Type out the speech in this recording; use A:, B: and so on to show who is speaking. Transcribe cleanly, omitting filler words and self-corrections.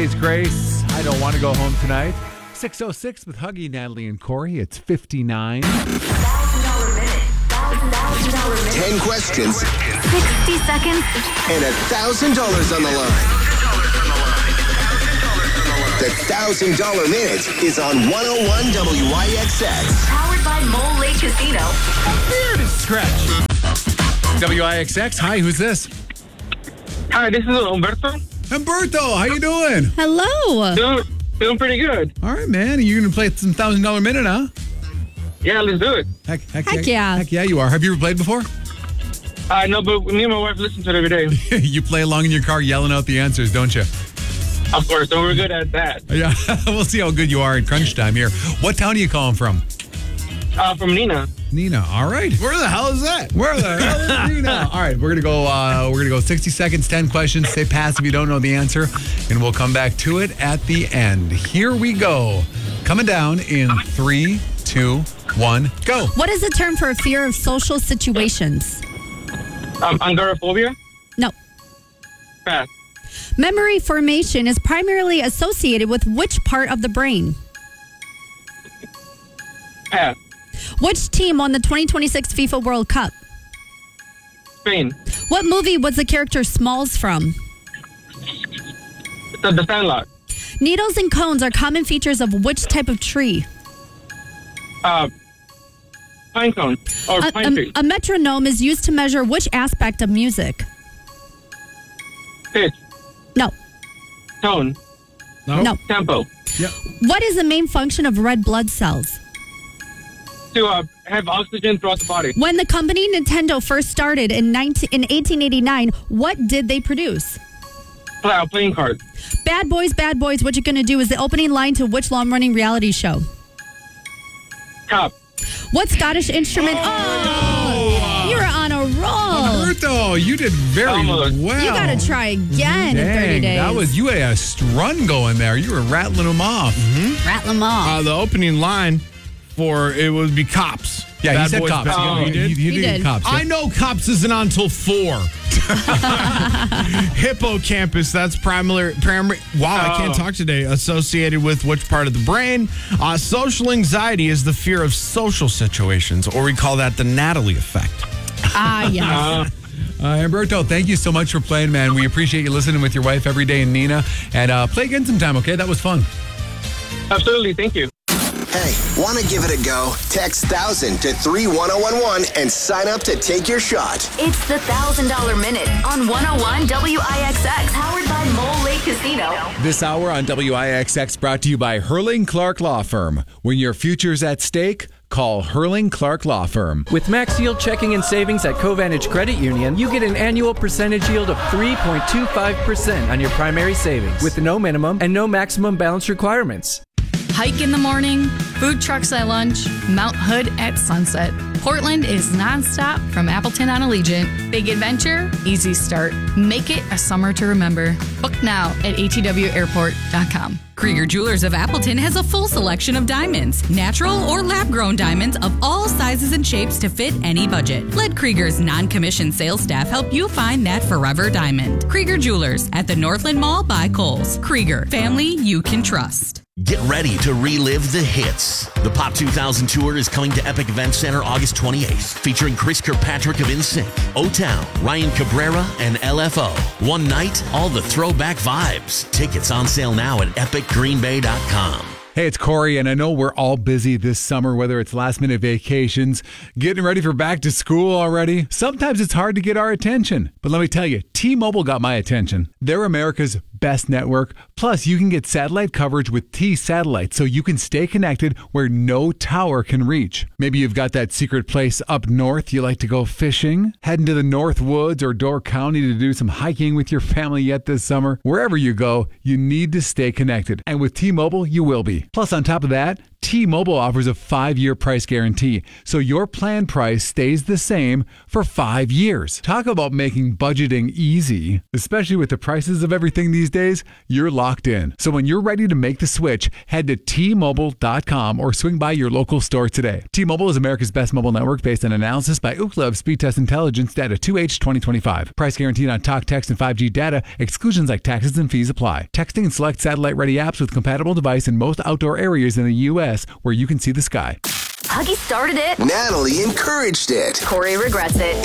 A: Today's Grace. I don't want to go home tonight. 6:06 with Huggy, Natalie, and Corey. It's 59.
B: $1,000 minute. $1,000 minute.
C: 10 questions
B: 60 seconds.
C: and $1,000 on the line. The $1,000 minute is on 101 WIXX.
B: Powered by Mole Lake Casino.
A: Scratch. WIXX. Hi, who's this?
D: Hi, this is Umberto.
A: Humberto, how you doing?
E: Hello.
D: Doing pretty good.
A: All right, man. Are you going to play some $1,000 minute, huh?
D: Yeah, let's do it.
A: Heck
E: yeah.
A: Heck yeah, you are. Have you ever played before?
D: No, but me and my wife listen to it every day.
A: You play along in your car yelling out the answers, don't you?
D: Of course, so we're good at that.
A: Yeah, we'll see how good you are in crunch time here. What town are you calling from?
D: From Nina.
A: Nina. All right.
F: Where the hell is that?
A: Where the hell is Nina? All right, we're gonna go 60 seconds, 10 questions. Say pass if you don't know the answer, and we'll come back to it at the end. Here we go. Coming down in 3, 2, 1, go.
E: What is the term for a fear of social situations?
D: Agoraphobia?
E: No.
D: Pass.
E: Memory formation is primarily associated with which part of the brain?
D: Pass.
E: Which team won the 2026 FIFA World Cup?
D: Spain.
E: What movie was the character Smalls from?
D: The Sandlot.
E: Needles and cones are common features of which type of tree?
D: Pine cone. Or pine tree.
E: A metronome is used to measure which aspect of music?
D: Pitch.
E: No.
D: Tone.
E: No.
D: Tempo.
A: Yep.
E: What is the main function of red blood cells?
D: To have oxygen throughout the body.
E: When the company Nintendo first started in 1889, what did they produce?
D: Playing cards.
E: Bad Boys, What You Gonna Do is the opening line to which long-running reality show?
D: Cop.
E: What Scottish instrument? Oh, you're on a roll.
A: Humberto, you did very
D: Almost.
A: well.
E: You gotta try again in 30 days.
A: You had a run going there. You were rattling them off.
E: Rattle them off.
F: The opening line for it would be Cops.
A: Yeah,
F: Bad
A: he said
F: Boys,
A: cops.
F: Bad Boys.
A: He
E: He did.
A: cops.
F: I know Cops isn't on until 4. Hippocampus, that's primary. Wow, I can't talk today. Associated with which part of the brain? Social anxiety is the fear of social situations, or we call that the Natalie effect.
E: Yes.
A: Humberto, thank you so much for playing, man. We appreciate you listening with your wife every day and Nina. And play again sometime, okay? That was fun.
D: Absolutely, thank you.
C: Hey, want to give it a go? Text 1000 to 31011 and sign up to take your shot.
B: It's the $1,000 minute on 101 WIXX. Powered by Mole Lake Casino.
A: This hour on WIXX brought to you by Hurling Clark Law Firm. When your future's at stake, call Hurling Clark Law Firm.
G: With Max Yield Checking and Savings at Covantage Credit Union, you get an annual percentage yield of 3.25% on your primary savings with no minimum and no maximum balance requirements.
H: Hike in the morning, food trucks at lunch, Mount Hood at sunset. Portland is nonstop from Appleton on Allegiant. Big adventure, easy start. Make it a summer to remember. Book now at atwairport.com.
I: Krieger Jewelers of Appleton has a full selection of diamonds, natural or lab-grown diamonds of all sizes and shapes to fit any budget. Let Krieger's non-commissioned sales staff help you find that forever diamond. Krieger Jewelers at the Northland Mall by Kohl's. Krieger, family you can trust.
J: Get ready to relive the hits. The Pop 2000 Tour is coming to Epic Event Center August 28th, featuring Chris Kirkpatrick of NSYNC, O-Town, Ryan Cabrera, and LFO. One night, all the throwback vibes. Tickets on sale now at epicgreenbay.com.
A: Hey, it's Corey, and I know we're all busy this summer, whether it's last-minute vacations, getting ready for back to school already. Sometimes it's hard to get our attention. But let me tell you, T-Mobile got my attention. They're America's best network. Plus, you can get satellite coverage with T-Satellite, so you can stay connected where no tower can reach. Maybe you've got that secret place up north you like to go fishing, heading to the North Woods or Door County to do some hiking with your family yet this summer. Wherever you go, you need to stay connected. And with T-Mobile, you will be. Plus, on top of that, T-Mobile offers a 5-year price guarantee, so your plan price stays the same for 5 years. Talk about making budgeting easy. Especially with the prices of everything these days, you're locked in. So when you're ready to make the switch, head to T-Mobile.com or swing by your local store today. T-Mobile is America's best mobile network based on analysis by Ookla of Speed Test Intelligence data 2H 2025. Price guaranteed on talk, text, and 5G data. Exclusions like taxes and fees apply. Texting and select satellite-ready apps with compatible device in most outdoor areas in the U.S. where you can see the sky.
B: Huggy started it.
C: Natalie encouraged it.
B: Corey regrets it.